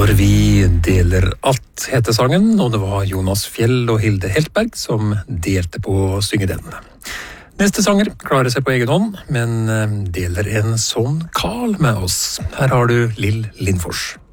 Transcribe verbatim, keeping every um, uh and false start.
Når vi deler alt, heter sangen, og det var Jonas Fjell og Hilde Heltberg som delte på å synge den. Neste sanger klarer seg på egen hånd, men deler en sånn Karl med oss. Her har du Lill Lindfors.